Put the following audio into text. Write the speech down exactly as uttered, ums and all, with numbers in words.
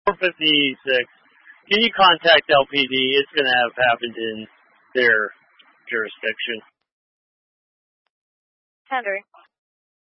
four fifty-six. Can you contact L P D? It's going to have happened in their jurisdiction. Tendering.